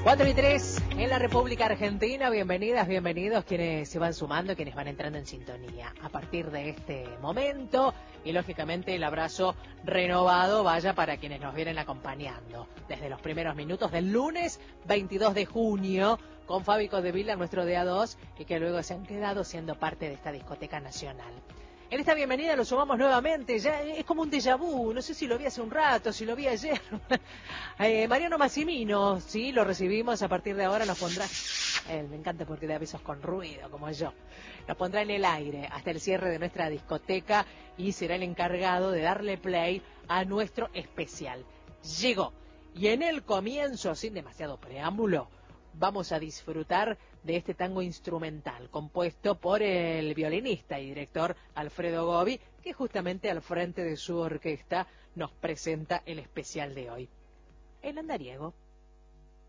4:03 en la República Argentina. Bienvenidas, bienvenidos quienes se van sumando, quienes van entrando en sintonía. A partir de este momento, y lógicamente el abrazo renovado vaya para quienes nos vienen acompañando desde los primeros minutos del lunes 22 de junio con Fabi Codevila, nuestro DA2, y que luego se han quedado siendo parte de esta discoteca nacional. En esta bienvenida lo sumamos nuevamente, ya es como un déjà vu, no sé si lo vi hace un rato, si lo vi ayer. Mariano Massimino, sí, lo recibimos, a partir de ahora nos pondrá, me encanta porque da besos con ruido, como yo, nos pondrá en el aire hasta el cierre de nuestra discoteca y será el encargado de darle play a nuestro especial. Llegó, y en el comienzo, sin demasiado preámbulo, vamos a disfrutar de este tango instrumental compuesto por el violinista y director Alfredo Gobi, que justamente al frente de su orquesta nos presenta el especial de hoy. El andariego.